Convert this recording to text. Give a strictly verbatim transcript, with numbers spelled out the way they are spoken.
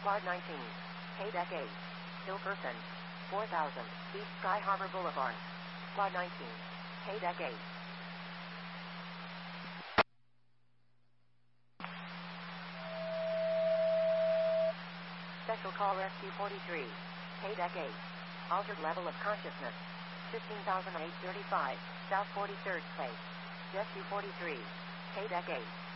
Quad nineteen. K-Deck eight. Hill Person. four thousand. East Sky Harbor Boulevard. Quad nineteen. K-Deck eight. Special Call Rescue forty-three. K-Deck eight. Altered level of consciousness. fifteen thousand eight hundred thirty-five. South forty-third Place. Rescue forty-three. K-Deck eight.